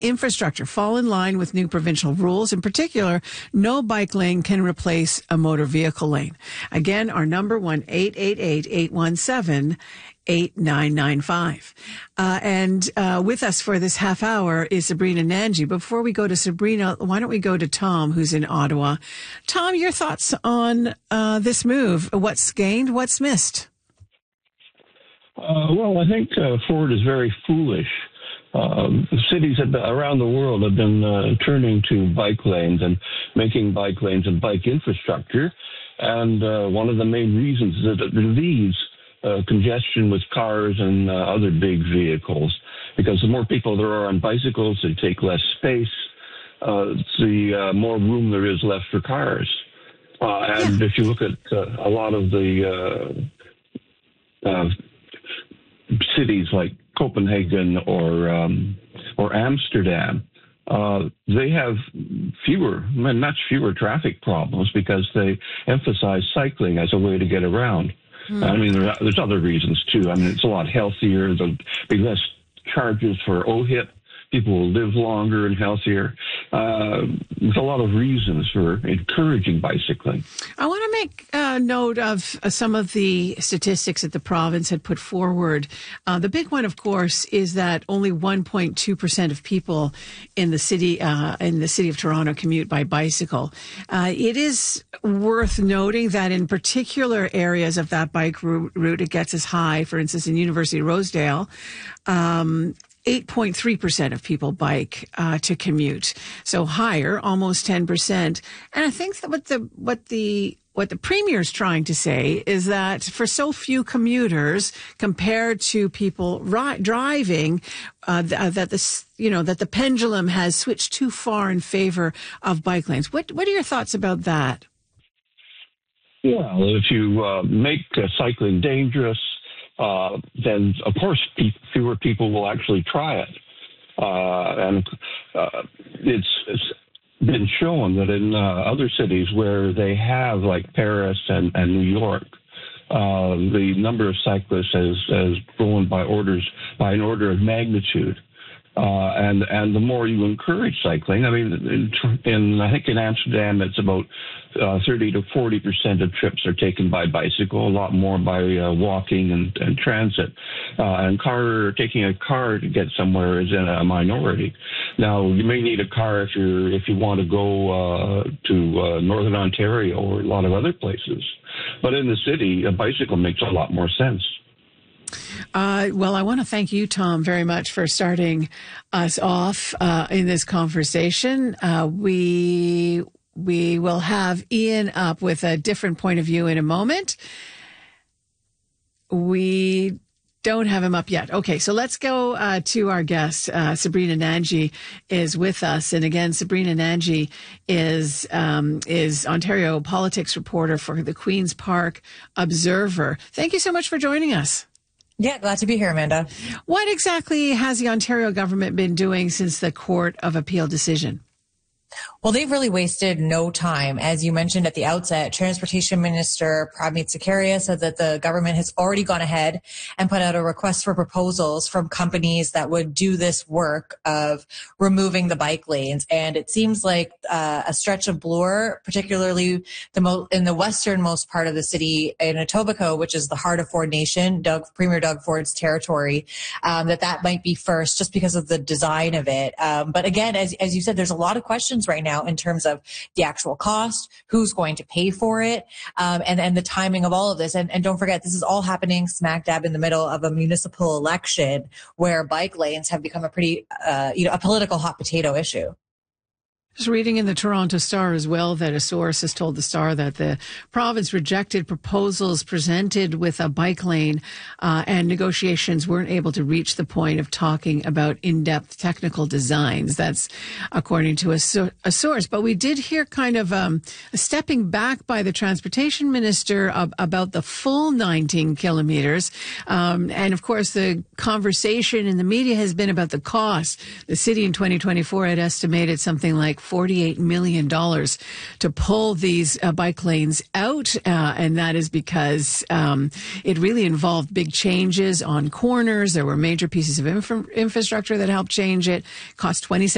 infrastructure fall in line with new provincial rules. In particular, no bike lane can replace a motor vehicle lane. Again, our number 1-888-817-8995. And with us for this half hour is Sabrina Nanji. Before we go to Sabrina, why don't we go to Tom, who's in Ottawa. Tom, your thoughts on this move? What's gained? What's missed? Well, I think Ford is very foolish. Cities around the world have been turning to bike lanes and making bike lanes and bike infrastructure. And one of the main reasons is that it relieves congestion with cars and other big vehicles. Because the more people there are on bicycles, they take less space. The more room there is left for cars. And if you look at a lot of the cities like Copenhagen or Amsterdam, they have much fewer traffic problems because they emphasize cycling as a way to get around. I mean, there's other reasons too. I mean, it's a lot healthier. There'll be less charges for OHIP. People will live longer and healthier. There's a lot of reasons for encouraging bicycling. I want to make note of some of the statistics that the province had put forward. The big one, of course, is that only 1.2% of people in the city of Toronto commute by bicycle. It is worth noting that in particular areas of that bike route, it gets as high, for instance, in University of Rosedale, 8.3% of people bike to commute, so higher, almost 10%. And I think that what the Premier's trying to say is that for so few commuters compared to people driving, that the pendulum has switched too far in favor of bike lanes. What are your thoughts about that? Well, if you make cycling dangerous, then of course fewer people will actually try it. And it's been shown that in other cities where they have, like Paris and New York, the number of cyclists has grown by an order of magnitude. And the more you encourage cycling, I mean, I think in Amsterdam, it's about 30 to 40% of trips are taken by bicycle, a lot more by walking and transit. And taking a car to get somewhere is in a minority. Now, you may need a car if you want to go to Northern Ontario or a lot of other places. But in the city, a bicycle makes a lot more sense. Well, I want to thank you, Tom, very much for starting us off in this conversation. We will have Ian up with a different point of view in a moment. We don't have him up yet. Okay, so let's go to our guest. Sabrina Nanji is with us. And again, Sabrina Nanji is Ontario politics reporter for the Queen's Park Observer. Thank you so much for joining us. Yeah, glad to be here, Amanda. What exactly has the Ontario government been doing since the Court of Appeal decision? Well, they've really wasted no time. As you mentioned at the outset, Transportation Minister Prabmeet Sarkaria said that the government has already gone ahead and put out a request for proposals from companies that would do this work of removing the bike lanes. And it seems like a stretch of Bloor, particularly in the westernmost part of the city in Etobicoke, which is the heart of Ford Nation, Premier Doug Ford's territory, that might be first just because of the design of it. But again, as you said, there's a lot of questions right now in terms of the actual cost, who's going to pay for it, and the timing of all of this. And don't forget, this is all happening smack dab in the middle of a municipal election where bike lanes have become a pretty, a political hot potato issue. Just reading in the Toronto Star as well that a source has told the Star that the province rejected proposals presented with a bike lane and negotiations weren't able to reach the point of talking about in-depth technical designs. That's according to a source. But we did hear kind of a stepping back by the transportation minister about the full 19 kilometers. And of course, the conversation in the media has been about the cost. The city in 2024 had estimated something like $48 million to pull these bike lanes out. And that is because it really involved big changes on corners. There were major pieces of infrastructure that helped change it. Cost $27